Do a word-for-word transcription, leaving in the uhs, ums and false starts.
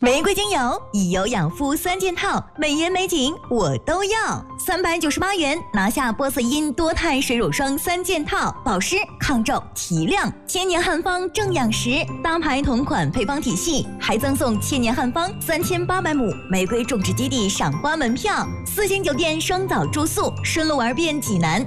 玫瑰精油以油养肤三件套，美颜美景我都要。三百九十八元拿下波色因多肽水乳霜三件套，保湿、抗皱、提亮，千年汉方正养食，大牌同款配方体系，还赠送千年汉方三千八百亩玫瑰种植基地赏花门票，四星酒店双岛住宿，顺路玩遍济南。